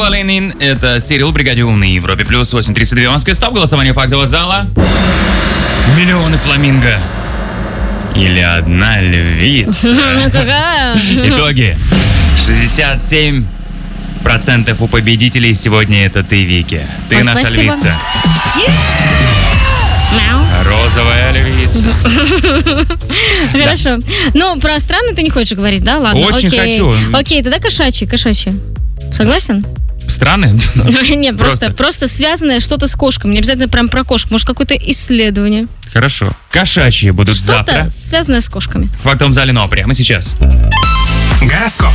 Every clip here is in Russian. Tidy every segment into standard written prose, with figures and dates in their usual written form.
Полинин, это Сирил, бригаде умный, Европе плюс 8:32 в Москве. Стоп, голосование фактового зала. Миллионы фламинго. Или одна львица. Итоги. 67% у победителей сегодня это ты, Вики. Ты наша львица. Розовая львица. Хорошо. Но про страны ты не хочешь говорить, да? Ладно, очень хочу. Окей, тогда кошачьи. Согласен? Страны? Не, просто связанное что-то с кошками. Не обязательно прям про кошку. Может, какое-то исследование. Хорошо. Кошачьи будут завтра. Что-то связанное с кошками. В фактовом зале, но прямо сейчас. Гороскоп.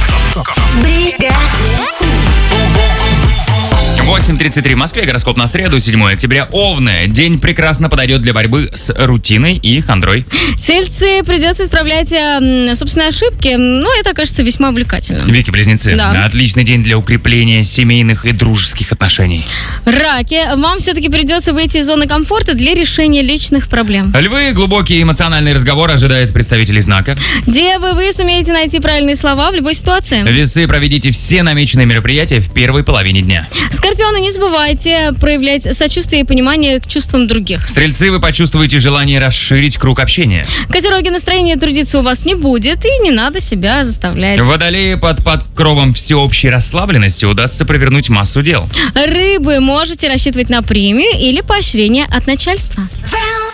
8:33 в Москве, гороскоп на среду, 7 октября. Овны. День прекрасно подойдет для борьбы с рутиной и хандрой. Тельцы, придется исправлять собственные ошибки, но это окажется весьма увлекательно. Вики, близнецы. Да. Отличный день для укрепления семейных и дружеских отношений. Раки, вам все-таки придется выйти из зоны комфорта для решения личных проблем. Львы, глубокий эмоциональный разговор ожидает представителей знака. Девы, вы сумеете найти правильные слова в любой ситуации. Весы, проведите все намеченные мероприятия в первой половине дня. Скорпионы, не забывайте проявлять сочувствие и понимание к чувствам других. Стрельцы, вы почувствуете желание расширить круг общения. Козероги, настроения трудиться у вас не будет, и не надо себя заставлять. Водолеи, под покровом всеобщей расслабленности удастся провернуть массу дел. Рыбы, можете рассчитывать на премию или поощрение от начальства.